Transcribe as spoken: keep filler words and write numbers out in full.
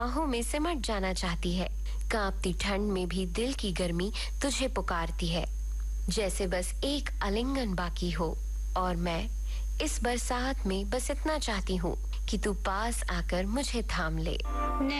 बाहों में सिमट जाना चाहती है। कांपती ठंड में भी दिल की गर्मी तुझे पुकारती है। जैसे बस एक आलिंगन बाकी हो। और मैं इस बरसात में बस इतना चाहती हूँ कि तू पास आकर मुझे थाम ले।